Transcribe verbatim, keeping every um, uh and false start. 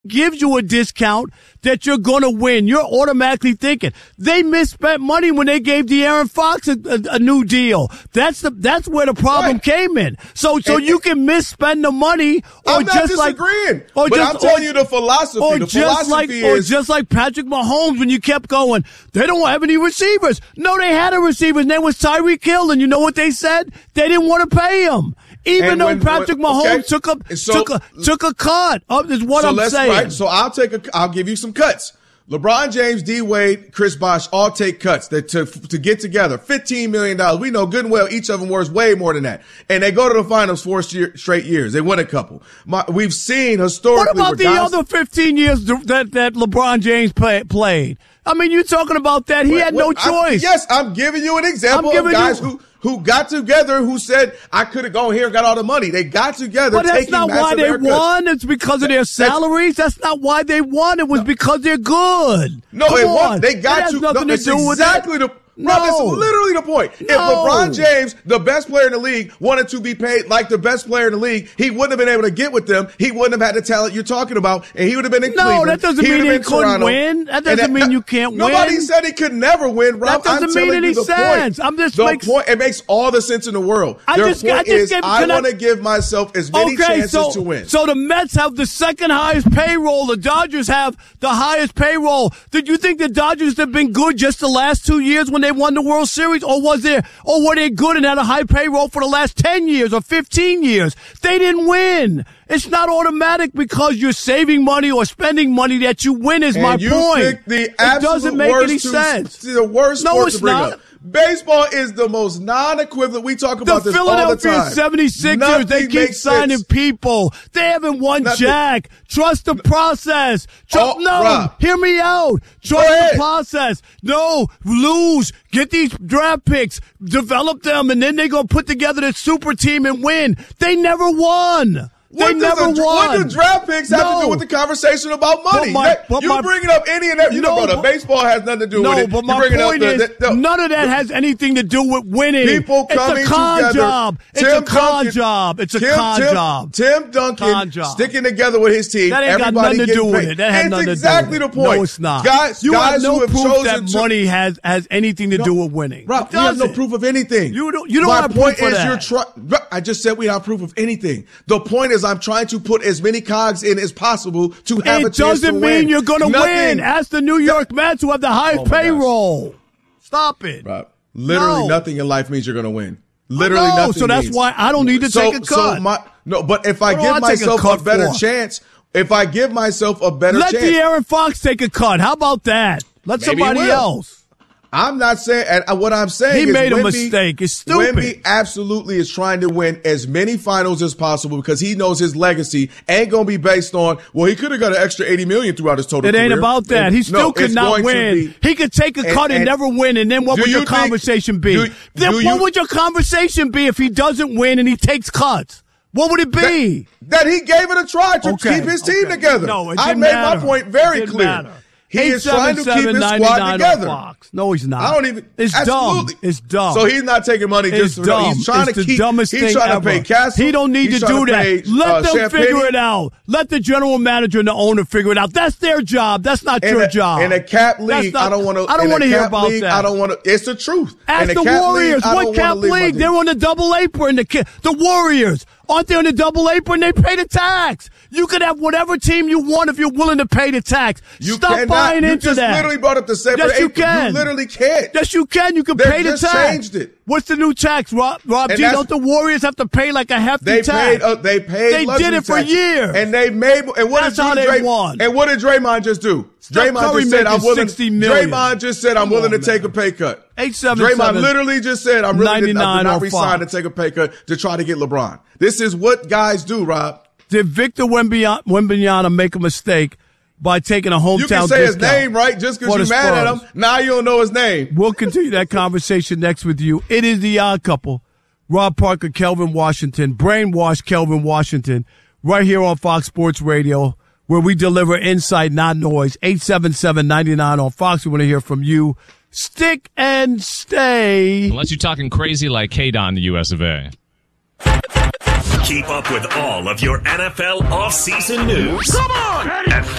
gives you a discount that you're going to win. You're automatically thinking they misspent money when they gave De'Aaron Fox a, a, a new deal. That's the that's where the problem right. came in. So so and, you can misspend the money, or I'm not just disagreeing, like, or but just, I'm telling or, you the philosophy. Or the just philosophy like, is, or just like Patrick Mahomes when you kept going, they don't have any receivers. No, they had a receiver. His name was Tyreek Hill, and you know what they said? They didn't want to pay him. Even and though when, Patrick when, Mahomes okay. took a so, took a took a cut, uh, is what so I'm let's, saying. Right, so I'll take a, I'll give you some cuts. LeBron James, D Wade, Chris Bosh all take cuts that to to get together. Fifteen million dollars. We know good and well each of them worth way more than that, and they go to the finals four straight years. They win a couple. My, we've seen historically. What about the guys, other fifteen years that that LeBron James play, played? I mean, you're talking about that. He what, had no what, choice. I'm, yes, I'm giving you an example I'm of guys you, who. who got together, who said, I could have gone here and got all the money. They got together. But that's not why they haircuts. won. It's because of their salaries. That's, that's not why they won. It was no. because they're good. No, Come it on. wasn't. They got that has to. nothing No, to do with exactly that. the. Bro, no. that's literally the point. No. If LeBron James, the best player in the league, wanted to be paid like the best player in the league, he wouldn't have been able to get with them. He wouldn't have had the talent you're talking about, and he would have been in no, Cleveland. No, that doesn't he mean he couldn't Toronto. win. That doesn't that, mean you can't nobody win. Nobody said he could never win, Rob. That doesn't I'm mean any the sense. Point. I'm just the makes, point. It makes all the sense in the world. I Their just, point I just is, get, I want I, to give myself as many okay, chances so, to win. So the Mets have the second highest payroll. The Dodgers have the highest payroll. Did you think the Dodgers have been good just the last two years when they won the World Series, or was there? Or were they good and had a high payroll for the last ten years or fifteen years? They didn't win. It's not automatic because you're saving money or spending money that you win is and my you point. Pick the it doesn't make any to, sense. The worst no, sport it's to bring not. up. Baseball is the most non-equivalent. We talk about the this all the time. The Philadelphia seventy-sixers, they keep signing sense. people. They haven't won Nothing. jack. Trust the process. Trust, oh, no, Rob. hear me out. Trust the process. No, lose. Get these draft picks. Develop them, and then they're going to put together the super team and win. They never won. They What never a, won. What do draft picks have no. to do with the conversation about money? My, you my, bringing up any and every. You no, know, brother, baseball has nothing to do no, with it. No, but my You're point up is, the, the, the, none of that has anything to do with winning. People coming it's a con together. job. It's Tim a con Duncan, job. It's a Tim, con Tim, job. Tim Duncan job. sticking together with his team. That ain't got Everybody nothing to do paid. with it. That has it's nothing exactly to do with the point. No, it's not. Guys, you guys have no who have proof chosen that to, money has, has anything to no, do with winning. Rob, we have no proof of anything. You don't, you don't My have point proof is of you're that. trying. I just said we have proof of anything. The point is I'm trying to put as many cogs in as possible to have it a chance to doesn't win. mean you're going to win. Ask the New York Mets who have the highest oh payroll. Gosh. Stop it. Rob, literally no. nothing in life means you're going to win. Literally no, nothing. So that's means. why I don't need to so, take a cut. So my, no, but if I what give I myself a, a better for? chance, if I give myself a better Let chance. Let De'Aaron Fox take a cut. How about that? Let Maybe somebody else. I'm not saying, and what I'm saying he is made a Wemby, mistake. It's stupid. Wemby absolutely is trying to win as many finals as possible because he knows his legacy ain't going to be based on, well, he could have got an extra eighty million dollars throughout his total It career. ain't about that. And, he still no, could not win. Be, he could take a and, cut and, and never win, and then what would you your think, conversation be? do, then do what you, would your conversation be if he doesn't win and he takes cuts? What would it be? That, that he gave it a try to okay, keep his team okay. together. No, it I didn't made matter. my point very clear. Matter. He is trying to keep his squad together. Fox. No, he's not. I don't even. It's absolutely. dumb. It's dumb. So he's not taking money it's just. Dumb. He's trying it's to the keep. Dumbest he's thing trying ever. to pay Castle. He don't need he's to do to that. pay, Let uh, them Champagne. figure it out. Let the general manager and the owner figure it out. That's their job. That's not in your a, job. In a cap league, not, I don't want to. I don't want to hear about league, that. I don't want to. It's the truth. Ask in the Warriors. League, what cap league? They're on the double apron. The the Warriors. Aren't they on the double apron? They pay the tax. You could have whatever team you want if you're willing to pay the tax. You Stop cannot, buying you into just that. You literally brought up the separate Yes, you apron. can. You literally can't. Yes, you can. You can they pay the just tax. changed it. What's the new tax, Rob? Rob G, don't the Warriors have to pay like a hefty they tax? Paid, uh, they paid. They did it for tax. years, and they made. And what That's did how they Dray, won. And what did Draymond just do? Steph Draymond Curry just said, "I'm willing." sixty million. Draymond just said, "I'm Come willing on, to take man. a pay cut." Eight seven Draymond seven, literally just said, "I'm really to, I'm not resign to Fox. take a pay cut to try to get LeBron." This is what guys do, Rob. Did Victor Wembanyama make a mistake by taking a hometown You can say discount? his name, right? Just because you're mad at him, now you don't know his name. We'll continue that conversation next with you. It is the Odd Couple. Rob Parker, Kelvin Washington, Brainwash Kelvin Washington, right here on Fox Sports Radio, where we deliver insight, not noise. eight seven seven, nine nine on Fox. We want to hear from you. Stick and stay. Unless you're talking crazy like K-Don, the U S of A. Keep up with all of your N F L offseason news. Come on! At